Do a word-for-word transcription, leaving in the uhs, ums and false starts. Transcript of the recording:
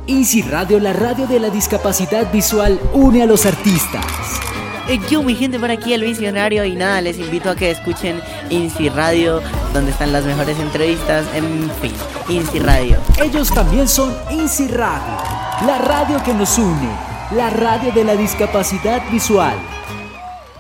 INSI Radio, la radio de la discapacidad visual, une a los artistas. Eh, Yo, mi gente, por aquí el visionario, y nada, les invito a que escuchen INSI Radio, donde están las mejores entrevistas, en fin, INSI Radio. Ellos también son INSI Radio, la radio que nos une, la radio de la discapacidad visual.